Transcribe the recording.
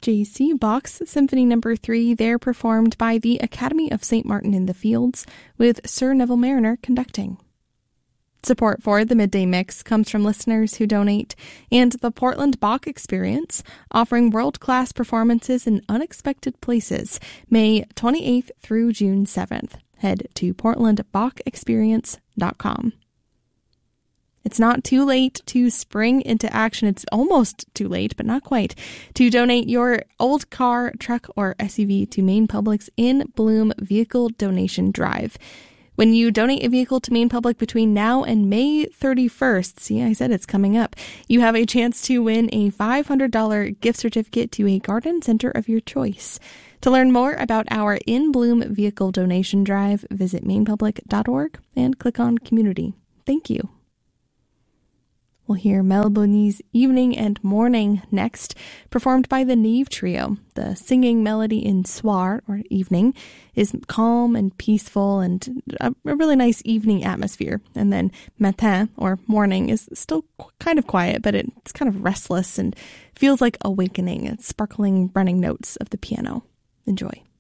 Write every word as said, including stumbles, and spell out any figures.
J C Bach's Symphony Number three, there performed by the Academy of Saint Martin in the Fields, with Sir Neville Mariner conducting. Support for the Midday Mix comes from listeners who donate, and the Portland Bach Experience, offering world-class performances in unexpected places, May twenty-eighth through June seventh. Head to portland bach experience dot com. It's not too late to spring into action. It's almost too late, but not quite, to donate your old car, truck, or S U V to Maine Public's In Bloom Vehicle Donation Drive. When you donate a vehicle to Maine Public between now and May thirty-first, see, I said it's coming up, you have a chance to win a five hundred dollars gift certificate to a garden center of your choice. To learn more about our In Bloom Vehicle Donation Drive, visit maine public dot org and click on Community. Thank you. We'll hear Mel Bonny's Evening and Morning next, performed by the Neve Trio. The singing melody in Soir, or evening, is calm and peaceful and a, a really nice evening atmosphere. And then Matin, or morning, is still qu- kind of quiet, but it, it's kind of restless and feels like awakening. It's sparkling running notes of the piano. Enjoy.